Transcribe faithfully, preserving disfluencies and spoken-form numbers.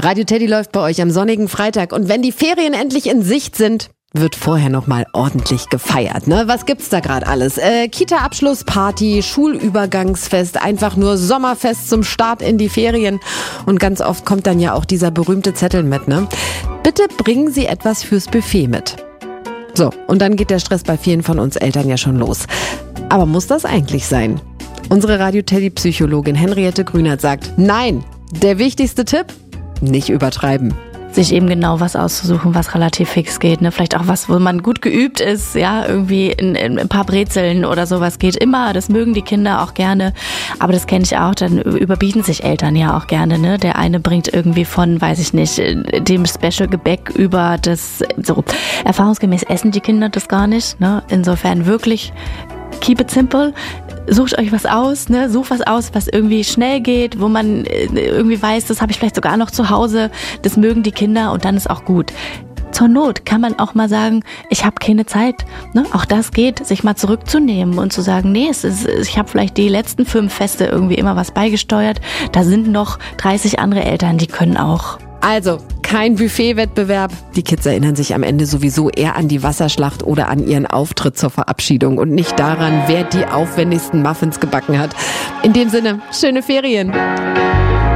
Radio Teddy läuft bei euch am sonnigen Freitag und wenn die Ferien endlich in Sicht sind, wird vorher noch mal ordentlich gefeiert, ne? Was gibt's da gerade alles? Äh, Kita-Abschlussparty, Schulübergangsfest, einfach nur Sommerfest zum Start in die Ferien. Und ganz oft kommt dann ja auch dieser berühmte Zettel mit, ne? Bitte bringen Sie etwas fürs Buffet mit. So, und dann geht der Stress bei vielen von uns Eltern ja schon los. Aber muss das eigentlich sein? Unsere Radio-Teddy-Psychologin Henriette Grünert sagt, nein, der wichtigste Tipp, nicht übertreiben. Sich eben genau was auszusuchen, was relativ fix geht, ne? Vielleicht auch was, wo man gut geübt ist, ja, irgendwie in, in ein paar Brezeln oder sowas geht immer, das mögen die Kinder auch gerne, aber das kenne ich auch, dann überbieten sich Eltern ja auch gerne, ne? Der eine bringt irgendwie von, weiß ich nicht, dem Special-Gebäck über das, so, erfahrungsgemäß essen die Kinder das gar nicht, ne? Insofern wirklich keep it simple. Sucht euch was aus, ne? Sucht was aus, was irgendwie schnell geht, wo man irgendwie weiß, das habe ich vielleicht sogar noch zu Hause, das mögen die Kinder und dann ist auch gut. Zur Not kann man auch mal sagen, ich habe keine Zeit. Ne? Auch das geht, sich mal zurückzunehmen und zu sagen, nee, es ist, ich habe vielleicht die letzten fünf Feste irgendwie immer was beigesteuert. Da sind noch dreißig andere Eltern, die können auch. Also, kein Buffet-Wettbewerb. Die Kids erinnern sich am Ende sowieso eher an die Wasserschlacht oder an ihren Auftritt zur Verabschiedung und nicht daran, wer die aufwendigsten Muffins gebacken hat. In dem Sinne, schöne Ferien.